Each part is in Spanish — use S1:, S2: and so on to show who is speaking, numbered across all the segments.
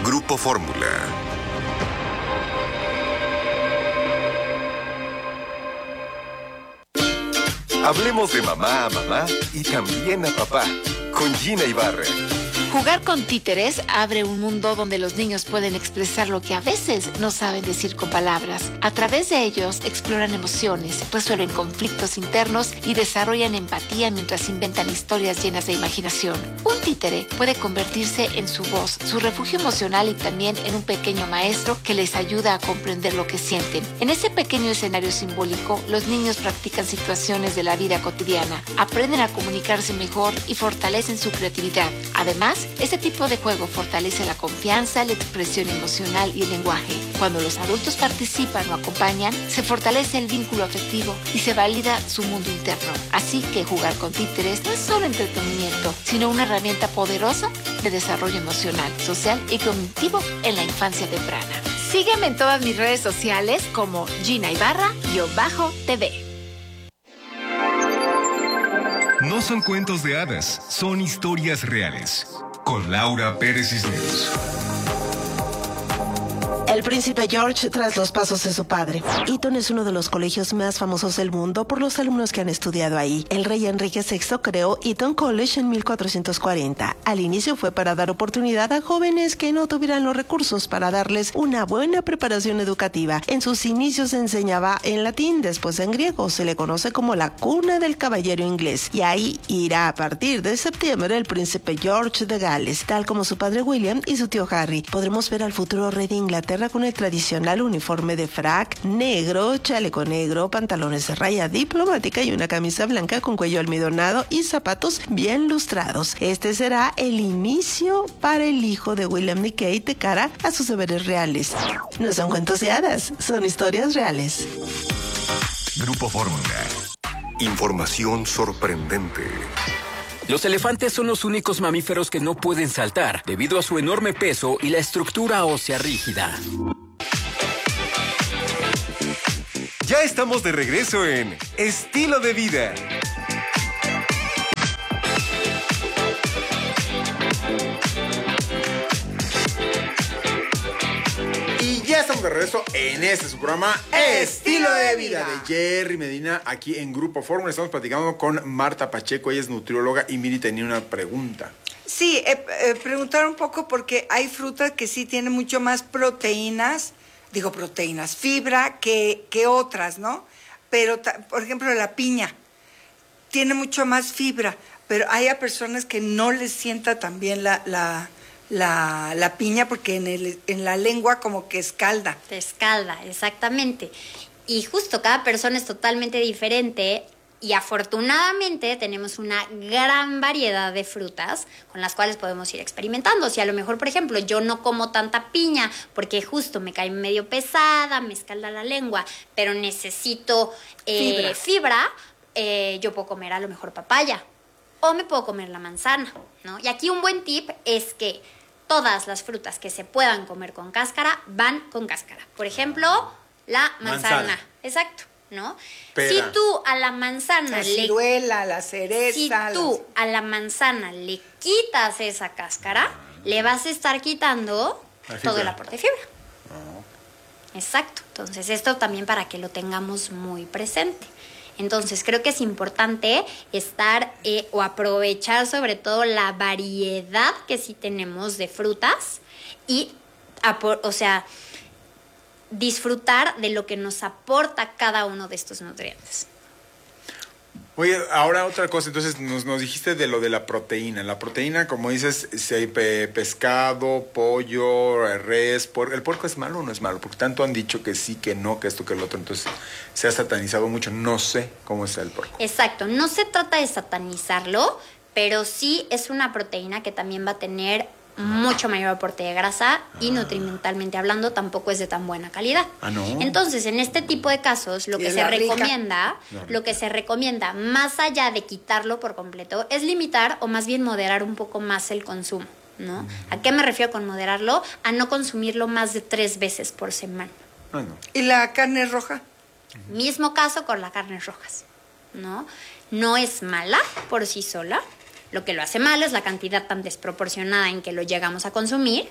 S1: Grupo Fórmula. Hablemos de mamá a mamá y también a papá, con Gina Ibarra.
S2: Jugar con títeres abre un mundo donde los niños pueden expresar lo que a veces no saben decir con palabras. A través de ellos exploran emociones, resuelven conflictos internos y desarrollan empatía mientras inventan historias llenas de imaginación. Un títere puede convertirse en su voz, su refugio emocional y también en un pequeño maestro que les ayuda a comprender lo que sienten. En ese pequeño escenario simbólico, los niños practican situaciones de la vida cotidiana, aprenden a comunicarse mejor y fortalecen su creatividad. Además, este tipo de juego fortalece la confianza, la expresión emocional y el lenguaje. Cuando los adultos participan o acompañan, se fortalece el vínculo afectivo y se valida su mundo interno. Así que jugar con títeres no es solo entretenimiento, sino una herramienta poderosa de desarrollo emocional, social y cognitivo en la infancia temprana. Sígueme en todas mis redes sociales como Gina Ibarra-TV.
S3: No son cuentos de hadas, son historias reales. Con Laura Pérez Cisneros.
S4: El príncipe George tras los pasos de su padre. Eton es uno de los colegios más famosos del mundo por los alumnos que han estudiado ahí. El rey Enrique VI creó Eton College en 1440. Al inicio fue para dar oportunidad a jóvenes que no tuvieran los recursos para darles una buena preparación educativa. En sus inicios se enseñaba en latín, después en griego. Se le conoce como la cuna del caballero inglés. Y ahí irá a partir de septiembre el príncipe George de Gales, tal como su padre William y su tío Harry. Podremos ver al futuro rey de Inglaterra con el tradicional uniforme de frac negro, chaleco negro, pantalones de raya diplomática y una camisa blanca con cuello almidonado y zapatos bien lustrados. Este será el inicio para el hijo de William y Kate de cara a sus deberes reales. No son cuentos de hadas, son historias reales.
S1: Grupo Fórmula. Información sorprendente.
S5: Los elefantes son los únicos mamíferos que no pueden saltar, debido a su enorme peso y la estructura ósea rígida.
S1: Ya estamos de regreso en Estilo de Vida.
S6: Ya estamos de regreso en su programa Estilo de Vida de Jerry Medina, aquí en Grupo Fórmula. Estamos platicando con Marta Pacheco, ella es nutrióloga y Miri tenía una pregunta.
S7: Sí, preguntar un poco porque hay frutas que sí tienen mucho más fibra que otras, ¿no? Pero, por ejemplo, la piña tiene mucho más fibra, pero hay a personas que no les sienta tan bien la piña porque en la lengua como que escalda.
S8: Te escalda, exactamente. Y justo cada persona es totalmente diferente y afortunadamente tenemos una gran variedad de frutas con las cuales podemos ir experimentando. Si a lo mejor, por ejemplo, yo no como tanta piña porque justo me cae medio pesada, me escalda la lengua, pero necesito fibra, yo puedo comer a lo mejor papaya o me puedo comer la manzana, ¿no? Y aquí un buen tip es que todas las frutas que se puedan comer con cáscara van con cáscara. Por ejemplo, la manzana. Exacto, ¿no?
S6: Pera.
S8: Si tú a la manzana
S7: la ciruela, la cereza.
S8: Si tú a la manzana le quitas esa cáscara, le vas a estar quitando todo el aporte de fibra. Exacto. Entonces, esto también para que lo tengamos muy presente. Entonces, creo que es importante estar o aprovechar sobre todo la variedad que sí tenemos de frutas y, disfrutar de lo que nos aporta cada uno de estos nutrientes.
S6: Oye, ahora otra cosa, entonces nos dijiste de lo de la proteína. La proteína, como dices, si hay pescado, pollo, res, ¿el puerco es malo o no es malo? Porque tanto han dicho que sí, que no, que esto, que el otro, entonces se ha satanizado mucho. No sé cómo está el puerco.
S8: Exacto, no se trata de satanizarlo, pero sí es una proteína que también va a tener mucho mayor aporte de grasa y nutrimentalmente hablando tampoco es de tan buena calidad.
S6: ¿No?
S8: Entonces, en este tipo de casos, lo que se recomienda, más allá de quitarlo por completo, es limitar o más bien moderar un poco más el consumo, ¿no? ¿A qué me refiero con moderarlo? A no consumirlo más de 3 veces por semana.
S6: No.
S7: ¿Y la carne roja?
S8: Mismo caso con las carnes rojas, ¿no? No es mala por sí sola, Lo que lo hace malo es la cantidad tan desproporcionada en que lo llegamos a consumir,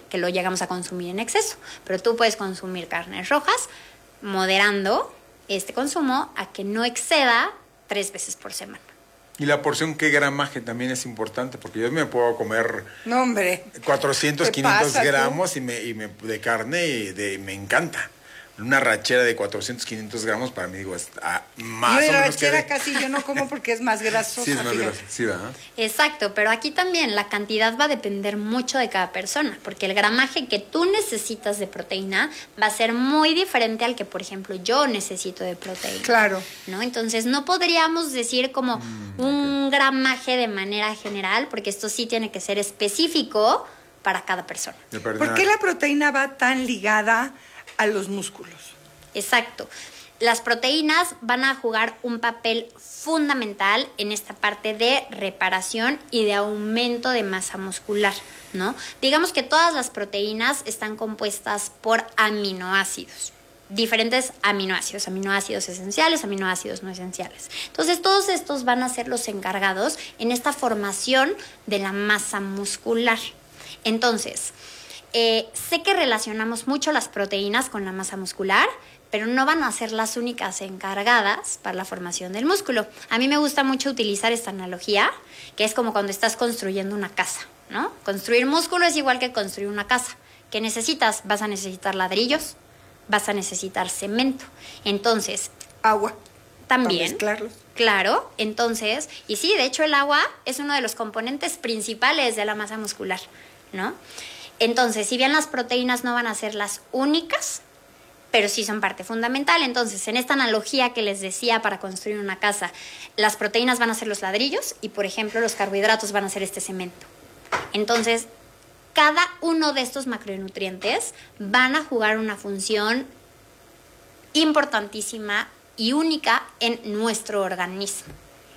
S8: en exceso. Pero tú puedes consumir carnes rojas moderando este consumo a que no exceda 3 veces por semana.
S6: Y la porción, qué gramaje también es importante, porque yo me puedo comer
S7: No, hombre.
S6: 400,
S7: ¿Qué
S6: 500
S7: pasa, tú?
S6: gramos de carne y me encanta. Una rachera de 400, 500 gramos para mí, digo, es más
S7: Yo
S6: o
S7: de
S6: menos
S7: rachera
S6: que...
S7: casi yo no como porque es más grasosa.
S6: Sí, es más
S7: fíjate.
S6: graso, sí, ¿verdad?
S8: Exacto, pero aquí también la cantidad va a depender mucho de cada persona, porque el gramaje que tú necesitas de proteína va a ser muy diferente al que, por ejemplo, yo necesito de proteína.
S7: Claro.
S8: ¿No? Entonces no podríamos decir como un gramaje de manera general, porque esto sí tiene que ser específico para cada persona.
S7: ¿Por qué la proteína va tan ligada a los músculos?
S8: Exacto. Las proteínas van a jugar un papel fundamental en esta parte de reparación y de aumento de masa muscular, ¿no? Digamos que todas las proteínas están compuestas por aminoácidos. Diferentes aminoácidos esenciales, aminoácidos no esenciales. Entonces, todos estos van a ser los encargados en esta formación de la masa muscular. Entonces, sé que relacionamos mucho las proteínas con la masa muscular, pero no van a ser las únicas encargadas para la formación del músculo. A mí me gusta mucho utilizar esta analogía, que es como cuando estás construyendo una casa, ¿no? Construir músculo es igual que construir una casa. ¿Qué necesitas? Vas a necesitar ladrillos, vas a necesitar cemento. Entonces,
S7: Agua.
S8: también.
S7: Para mezclarlos.
S8: Claro, entonces, y sí, de hecho el agua es uno de los componentes principales de la masa muscular, ¿no? Entonces, si bien las proteínas no van a ser las únicas, pero sí son parte fundamental. Entonces, en esta analogía que les decía para construir una casa, las proteínas van a ser los ladrillos y, por ejemplo, los carbohidratos van a ser este cemento. Entonces, cada uno de estos macronutrientes van a jugar una función importantísima y única en nuestro organismo.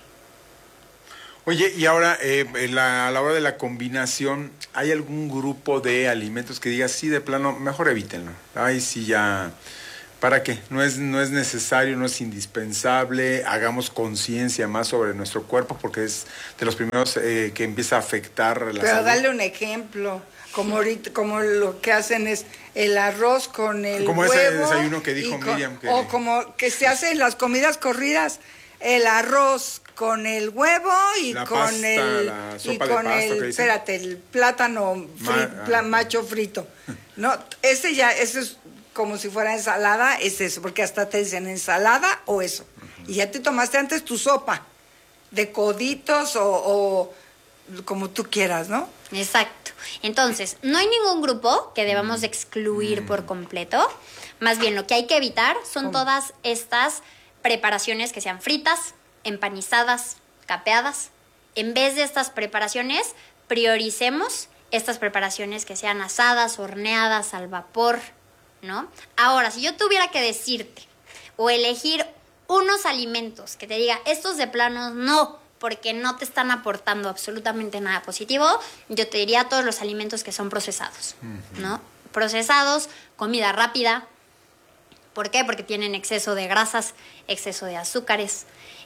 S6: Oye, y ahora, a la hora de la combinación, ¿hay algún grupo de alimentos que digas, sí, de plano, mejor evítenlo? Ay, sí, ya, ¿para qué? No es necesario, no es indispensable, hagamos conciencia más sobre nuestro cuerpo, porque es de los primeros que empieza a afectar la
S7: Pero
S6: salud.
S7: dale un ejemplo. Como ahorita, como lo que hacen es el arroz con el
S6: Como
S7: huevo.
S6: ese desayuno que dijo
S7: y con-
S6: Miriam, que-
S7: O como que se hace en las comidas corridas, el arroz con el huevo y
S6: La
S7: con
S6: pasta,
S7: el
S6: la
S7: y
S6: sopa de
S7: con
S6: pasta, ¿qué
S7: el
S6: dicen?
S7: espérate, el plátano macho frito. No, ese es como si fuera ensalada, es eso, porque hasta te dicen ensalada o eso. Y ya te tomaste antes tu sopa de coditos o como tú quieras, ¿no?
S8: Exacto. Entonces, no hay ningún grupo que debamos de excluir por completo. Más bien, lo que hay que evitar son todas estas preparaciones que sean fritas, empanizadas, capeadas. En vez de estas preparaciones, prioricemos estas preparaciones que sean asadas, horneadas, al vapor, ¿no? Ahora, si yo tuviera que decirte o elegir unos alimentos que te diga, estos de plano no, porque no te están aportando absolutamente nada positivo, yo te diría todos los alimentos que son procesados, ¿no? Procesados, comida rápida. ¿Por qué? Porque tienen exceso de grasas, exceso de azúcares,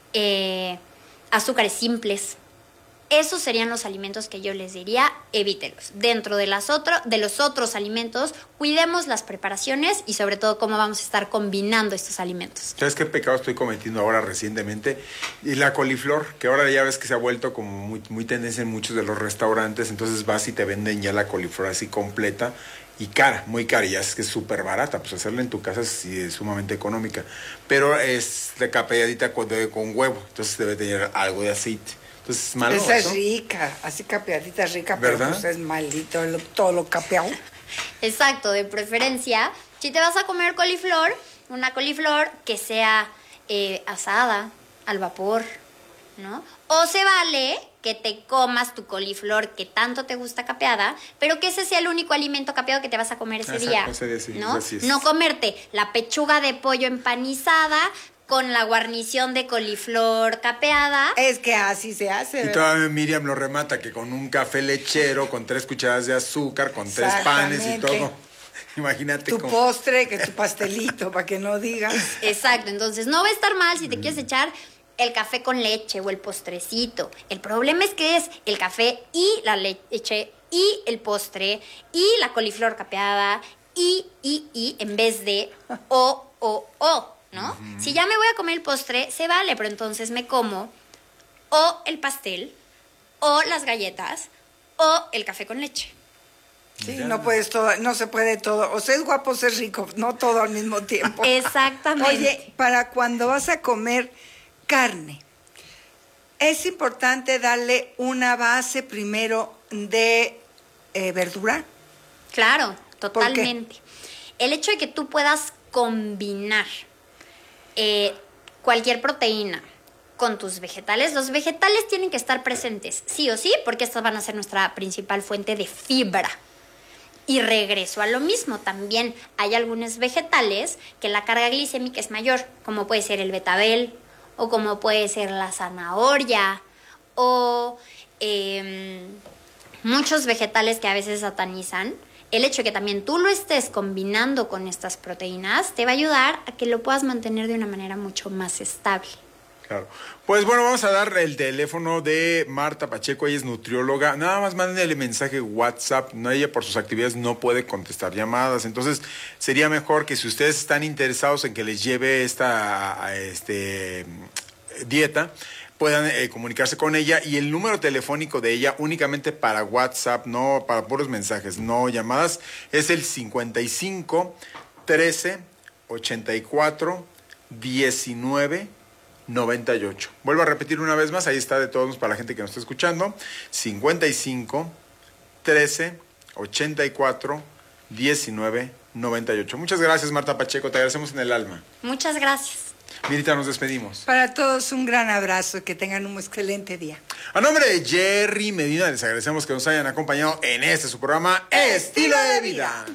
S8: azúcares simples. Esos serían los alimentos que yo les diría, evítelos. Dentro de los otros alimentos, cuidemos las preparaciones y sobre todo cómo vamos a estar combinando estos alimentos.
S6: ¿Sabes qué pecado estoy cometiendo ahora recientemente? Y la coliflor, que ahora ya ves que se ha vuelto como muy tendencia en muchos de los restaurantes, entonces vas y te venden ya la coliflor así completa y cara, muy cara, y ya es que es súper barata, pues hacerla en tu casa es sumamente económica, pero es de capeadita con huevo, entonces debe tener algo de aceite. Entonces es malo
S7: Esa
S6: eso.
S7: es rica, así capeadita es rica,
S6: ¿Verdad?
S7: pero pues es maldito todo lo capeado.
S8: Exacto, de preferencia, si te vas a comer coliflor, una coliflor que sea asada, al vapor, ¿no? O se vale que te comas tu coliflor que tanto te gusta capeada, pero que ese sea el único alimento capeado que te vas a comer ese
S6: Exacto,
S8: día,
S6: ese día sí,
S8: ¿no?
S6: así es.
S8: No comerte la pechuga de pollo empanizada con la guarnición de coliflor capeada.
S7: Es que así se hace,
S6: Y
S7: ¿verdad?
S6: todavía Miriam lo remata que con un café lechero, con 3 cucharadas de azúcar, con 3 panes y
S7: Exactamente.
S6: todo. Imagínate
S7: Tu
S6: cómo.
S7: postre, que tu pastelito, para que no digas.
S8: Exacto, entonces no va a estar mal si te quieres echar el café con leche o el postrecito. El problema es que es el café y la leche y el postre y la coliflor capeada y en vez de o, ¿no? Si ya me voy a comer el postre, se vale, pero entonces me como o el pastel o las galletas o el café con leche.
S7: Sí, no puedes todo, no se puede todo. O sea, es guapo ser rico, no todo al mismo tiempo.
S8: Exactamente.
S7: Oye, para cuando vas a comer carne, es importante darle una base primero de verdura.
S8: Claro, totalmente. El hecho de que tú puedas combinar cualquier proteína con tus vegetales, los vegetales tienen que estar presentes, sí o sí, porque estas van a ser nuestra principal fuente de fibra. Y regreso a lo mismo, también hay algunos vegetales que la carga glicémica es mayor, como puede ser el betabel, o como puede ser la zanahoria, o muchos vegetales que a veces satanizan. El hecho de que también tú lo estés combinando con estas proteínas te va a ayudar a que lo puedas mantener de una manera mucho más estable.
S6: Claro. Pues bueno, vamos a dar el teléfono de Marta Pacheco, ella es nutrióloga. Nada más mándenle mensaje WhatsApp, no, ella por sus actividades no puede contestar llamadas, entonces sería mejor que si ustedes están interesados en que les lleve esta dieta, puedan comunicarse con ella, y el número telefónico de ella únicamente para WhatsApp, no para puros mensajes, no llamadas, es el 55 13 84 19 98. Vuelvo a repetir una vez más, ahí está de todos para la gente que nos está escuchando, 55 13 84 19 98. Muchas gracias, Marta Pacheco, te agradecemos en el alma.
S8: Muchas gracias.
S6: Mirita, nos despedimos.
S7: Para todos un gran abrazo y que tengan un excelente día.
S6: A nombre de Jerry Medina, les agradecemos que nos hayan acompañado en su programa Estilo de Vida.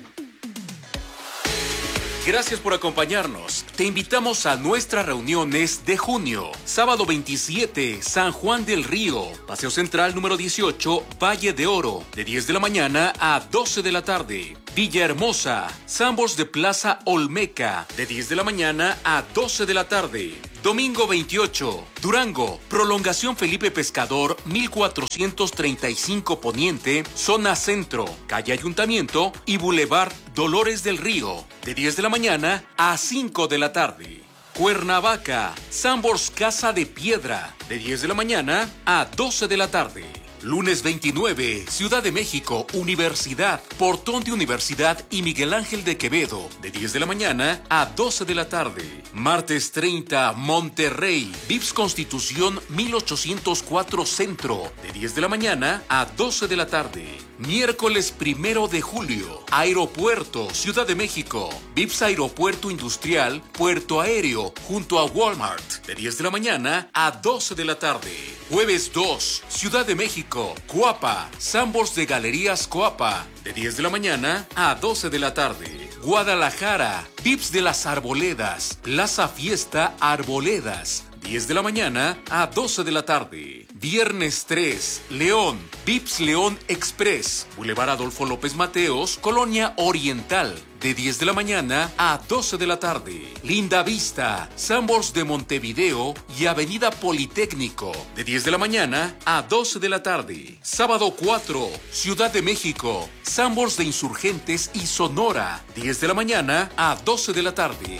S5: Gracias por acompañarnos. Te invitamos a nuestras reuniones de junio. Sábado 27, San Juan del Río. Paseo Central número 18, Valle de Oro. De 10 de la mañana a 12 de la tarde. Villahermosa, Sambors de Plaza Olmeca. De 10 de la mañana a 12 de la tarde. Domingo 28, Durango, Prolongación Felipe Pescador, 1435 Poniente, Zona Centro, Calle Ayuntamiento y Boulevard Dolores del Río, de 10 de la mañana a 5 de la tarde. Cuernavaca, Sambors Casa de Piedra, de 10 de la mañana a 12 de la tarde. Lunes 29, Ciudad de México, Universidad, Portón de Universidad y Miguel Ángel de Quevedo, de 10 de la mañana a 12 de la tarde. Martes 30, Monterrey, Vips Constitución 1804 Centro, de 10 de la mañana a 12 de la tarde. Miércoles 1 de julio, Aeropuerto, Ciudad de México, Vips Aeropuerto Industrial, Puerto Aéreo, junto a Walmart, de 10 de la mañana a 12 de la tarde. Jueves 2, Ciudad de México, Coapa, Sambors de Galerías Coapa, de 10 de la mañana a 12 de la tarde. Guadalajara, Vips de las Arboledas, Plaza Fiesta Arboledas, 10 de la mañana a 12 de la tarde. Viernes 3, León, Vips León Express, Boulevard Adolfo López Mateos, Colonia Oriental, de 10 de la mañana a 12 de la tarde. Linda Vista, Sambors de Montevideo y Avenida Politécnico, de 10 de la mañana a 12 de la tarde. Sábado 4, Ciudad de México, Sambors de Insurgentes y Sonora, 10 de la mañana a 12 de la tarde.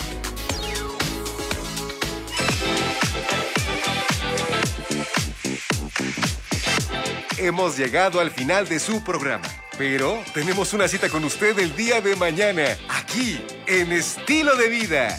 S1: Hemos llegado al final de su programa, pero tenemos una cita con usted el día de mañana, aquí, en Estilo de Vida.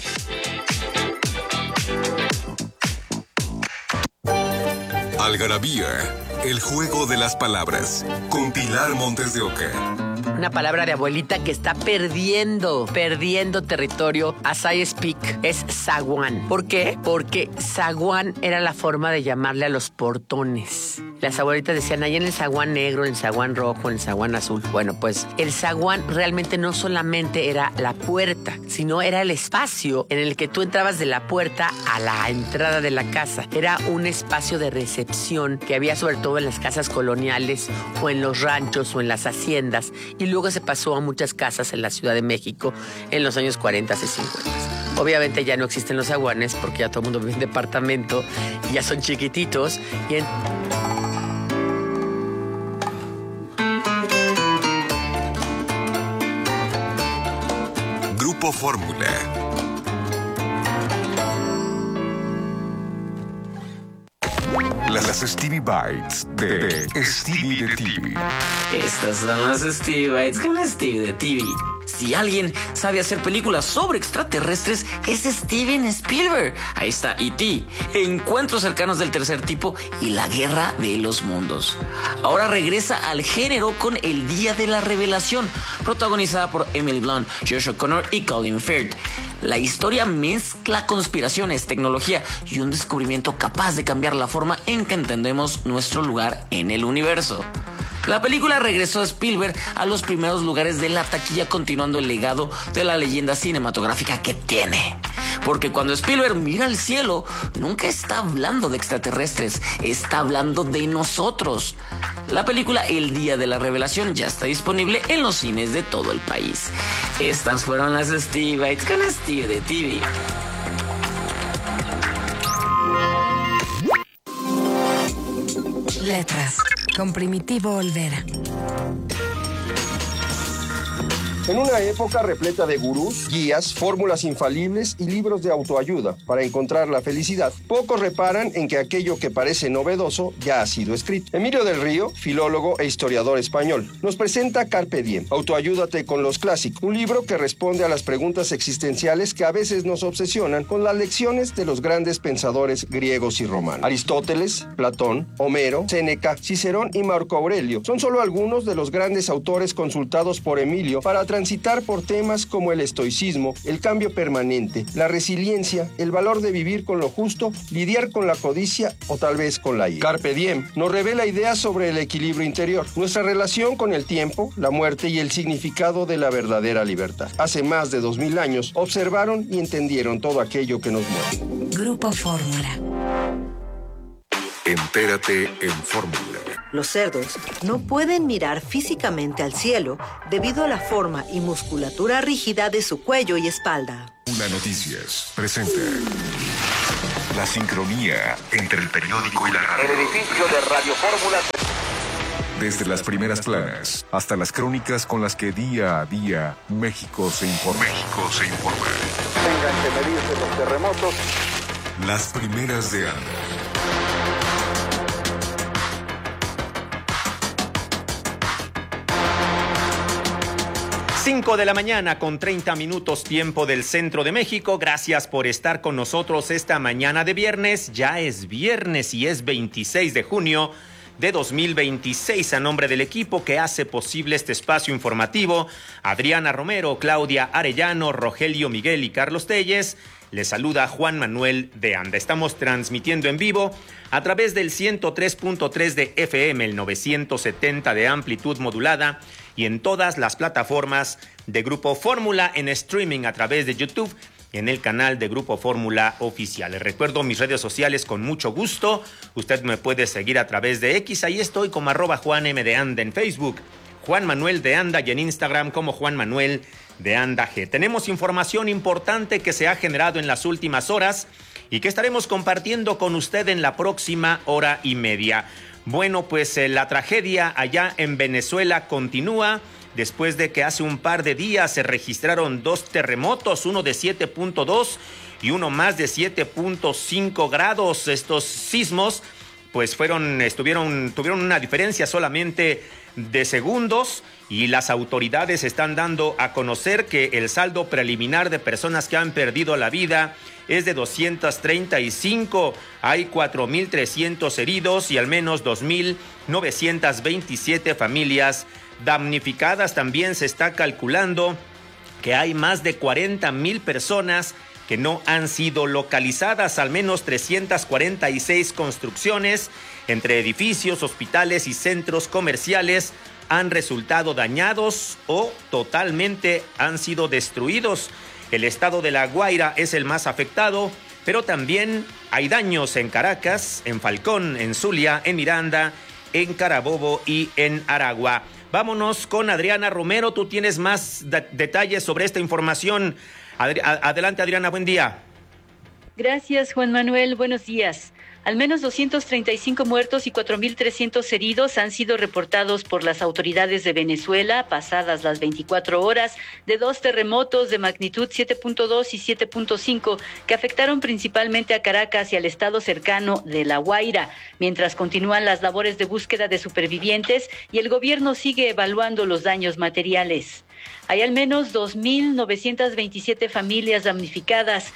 S3: Algarabía, el juego de las palabras, con Pilar Montes de Oca.
S9: Una palabra de abuelita que está perdiendo territorio as I speak es zaguán. ¿Por qué? Porque zaguán era la forma de llamarle a los portones. Las abuelitas decían, ahí en el zaguán negro, en el zaguán rojo, en el zaguán azul. Bueno, pues el zaguán realmente no solamente era la puerta, sino era el espacio en el que tú entrabas de la puerta a la entrada de la casa. Era un espacio de recepción que había sobre todo en las casas coloniales o en los ranchos o en las haciendas, y luego se pasó a muchas casas en la Ciudad de México en los años 40 y 50. Obviamente ya no existen los zaguanes porque ya todo el mundo vive en departamento y ya son chiquititos.
S1: Grupo Fórmula. Las Stevie Bites de Stevie de TV.
S10: Estas son las Stevie Bites con Stevie de TV. Si alguien sabe hacer películas sobre extraterrestres, es Steven Spielberg. Ahí está E.T., Encuentros cercanos del tercer tipo y La guerra de los mundos. Ahora regresa al género con El día de la revelación, protagonizada por Emily Blunt, Josh O'Connor y Colin Firth. La historia mezcla conspiraciones, tecnología y un descubrimiento capaz de cambiar la forma en que entendemos nuestro lugar en el universo. La película regresó a Spielberg a los primeros lugares de la taquilla, continuando el legado de la leyenda cinematográfica que tiene. Porque cuando Spielberg mira al cielo, nunca está hablando de extraterrestres, está hablando de nosotros. La película El día de la revelación ya está disponible en los cines de todo el país. Estas fueron las Stevie Bites con Stevie de TV.
S11: Letras, con Primitivo Olvera.
S12: En una época repleta de gurús, guías, fórmulas infalibles y libros de autoayuda para encontrar la felicidad, pocos reparan en que aquello que parece novedoso ya ha sido escrito. Emilio del Río, filólogo e historiador español, nos presenta Carpe Diem, Autoayúdate con los clásicos, un libro que responde a las preguntas existenciales que a veces nos obsesionan con las lecciones de los grandes pensadores griegos y romanos. Aristóteles, Platón, Homero, Séneca, Cicerón y Marco Aurelio son solo algunos de los grandes autores consultados por Emilio para transitar por temas como el estoicismo, el cambio permanente, la resiliencia, el valor de vivir con lo justo, lidiar con la codicia o tal vez con la ira. Carpe Diem nos revela ideas sobre el equilibrio interior, nuestra relación con el tiempo, la muerte y el significado de la verdadera libertad. Hace más de 2000 años observaron y entendieron todo aquello que nos mueve.
S11: Grupo Fórmula.
S1: Entérate en Fórmula.
S13: Los cerdos no pueden mirar físicamente al cielo debido a la forma y musculatura rígida de su cuello y espalda.
S1: Una Noticias presenta la sincronía entre el periódico y la radio.
S14: El edificio de Radio Fórmula.
S1: Desde las primeras planas hasta las crónicas con las que día a día México se informa.
S14: Tengan que medirse los terremotos.
S1: Las primeras de ANDA.
S15: 5 de la mañana con 30 minutos tiempo del centro de México. Gracias por estar con nosotros esta mañana de viernes. Ya es viernes y es 26 de junio de 2026. A nombre del equipo que hace posible este espacio informativo, Adriana Romero, Claudia Arellano, Rogelio Miguel y Carlos Telles, les saluda Juan Manuel de Anda. Estamos transmitiendo en vivo a través del 103.3 de FM, el 970 de amplitud modulada y en todas las plataformas de Grupo Fórmula, en streaming a través de YouTube y en el canal de Grupo Fórmula Oficial. Les recuerdo mis redes sociales con mucho gusto. Usted me puede seguir a través de X, ahí estoy como @JuanM de Anda en Facebook, Juan Manuel de Anda, y en Instagram como Juan Manuel de Anda G. Tenemos información importante que se ha generado en las últimas horas y que estaremos compartiendo con usted en la próxima hora y media. Bueno, pues la tragedia allá en Venezuela continúa después de que hace un par de días se registraron 2 terremotos, uno de 7.2 y uno más de 7.5 grados. Estos sismos pues tuvieron una diferencia solamente de segundos, y las autoridades están dando a conocer que el saldo preliminar de personas que han perdido la vida es de 235, hay 4.300 heridos y al menos 2.927 familias damnificadas. También se está calculando que hay más de 40,000 personas que no han sido localizadas. Al menos 346 construcciones entre edificios, hospitales y centros comerciales han resultado dañados o totalmente han sido destruidos. El estado de La Guaira es el más afectado, pero también hay daños en Caracas, en Falcón, en Zulia, en Miranda, en Carabobo y en Aragua. Vámonos con Adriana Romero. Tú tienes más detalles sobre esta información. Adelante, Adriana, buen día.
S16: Gracias, Juan Manuel. Buenos días. Al menos 235 muertos y 4.300 heridos han sido reportados por las autoridades de Venezuela pasadas las 24 horas de 2 terremotos de magnitud 7.2 y 7.5 que afectaron principalmente a Caracas y al estado cercano de La Guaira, mientras continúan las labores de búsqueda de supervivientes y el gobierno sigue evaluando los daños materiales. Hay al menos 2.927 familias damnificadas,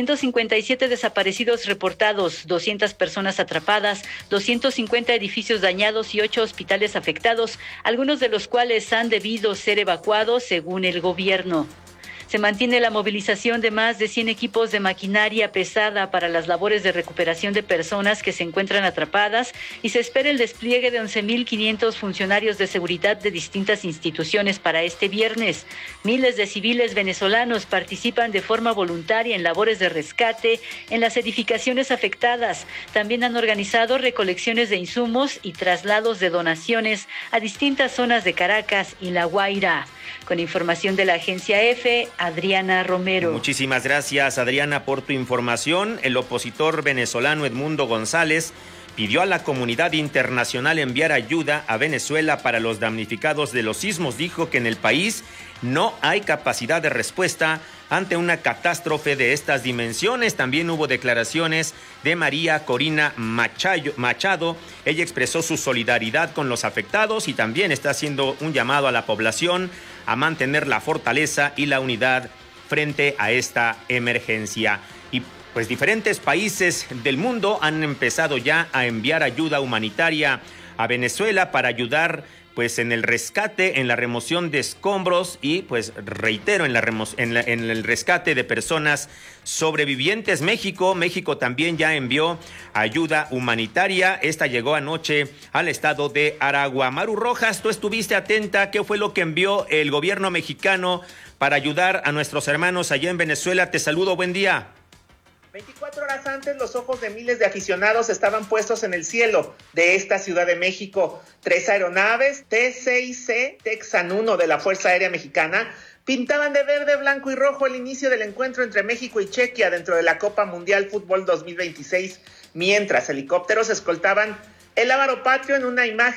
S16: 157 desaparecidos reportados, 200 personas atrapadas, 250 edificios dañados y 8 hospitales afectados, algunos de los cuales han debido ser evacuados según el gobierno. Se mantiene la movilización de más de 100 equipos de maquinaria pesada para las labores de recuperación de personas que se encuentran atrapadas y se espera el despliegue de 11.500 funcionarios de seguridad de distintas instituciones para este viernes. Miles de civiles venezolanos participan de forma voluntaria en labores de rescate en las edificaciones afectadas. También han organizado recolecciones de insumos y traslados de donaciones a distintas zonas de Caracas y La Guaira. Con información de la agencia EFE, Adriana Romero.
S15: Muchísimas gracias, Adriana, por tu información. El opositor venezolano Edmundo González pidió a la comunidad internacional enviar ayuda a Venezuela para los damnificados de los sismos. Dijo que en el país no hay capacidad de respuesta ante una catástrofe de estas dimensiones. También hubo declaraciones de María Corina Machado. Ella expresó su solidaridad con los afectados y también está haciendo un llamado a la población a mantener la fortaleza y la unidad frente a esta emergencia. Y pues diferentes países del mundo han empezado ya a enviar ayuda humanitaria a Venezuela para ayudar pues en el rescate, en la remoción de escombros y pues reitero en el rescate de personas sobrevivientes. México también ya envió ayuda humanitaria. Esta llegó anoche al estado de Aragua. Maru Rojas, tú estuviste atenta. ¿Qué fue lo que envió el gobierno mexicano para ayudar a nuestros hermanos allá en Venezuela? Te saludo, buen día.
S17: 24 horas antes, los ojos de miles de aficionados estaban puestos en el cielo de esta Ciudad de México. 3 aeronaves T-6C Texan 1 de la Fuerza Aérea Mexicana pintaban de verde, blanco y rojo el inicio del encuentro entre México y Chequia dentro de la Copa Mundial Fútbol 2026, mientras helicópteros escoltaban el lábaro patrio en una imagen